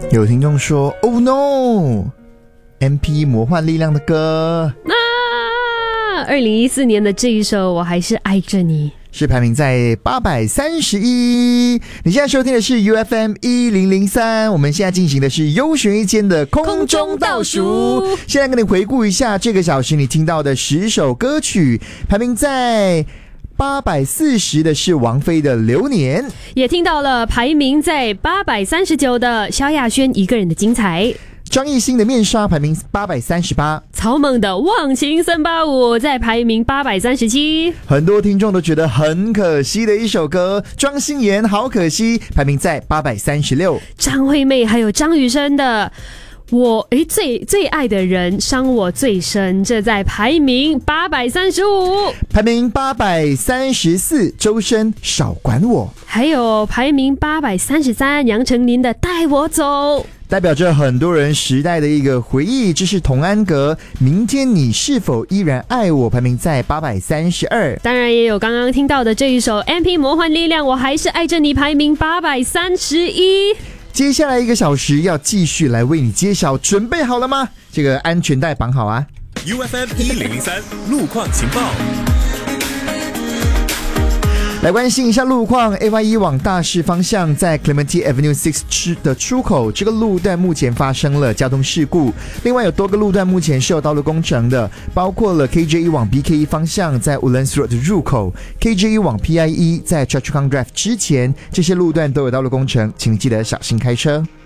有听众说 Oh no MP 魔幻力量的歌 2014年的这一首我还是爱着你是排名在831。你现在收听的是 UFM 1003，我们现在进行的是优选一间的空中倒数。现在跟你回顾一下这个小时你听到的10首歌曲，排名在840的是王菲的《流年》， 也听到了排名在839的萧亚轩一个人的精彩。 张艺兴的《面纱》排名838， 曹猛的《忘情385》在排名837。 很多听众都觉得很可惜的一首歌，庄心妍好可惜，排名在836。 张惠妹还有张雨生的我最爱的人伤我最深，这在排名835。 排名834，周深少管我。 还有排名833，杨丞琳的带我走， 代表着很多人时代的一个回忆。这是童安格明天你是否依然爱我，排名在832。 当然也有刚刚听到的这一首 MP 魔幻力量我还是爱着你，排名831。 接下来1个小时要继续来为你揭晓，准备好了吗？这个安全带绑好啊。 UFM 1003路况情报， 来关心一下路况。 AY1 往大市方向在 Clementi Avenue 6的出口，这个路段目前发生了交通事故。另外有多个路段目前是有道路工程的，包括了 KJ1 往 BK1 方向在 Woodlands Road 的入口， KJ1 往 PIE 在 Choa Chu Kang Drive 之前，这些路段都有道路工程，请你记得小心开车。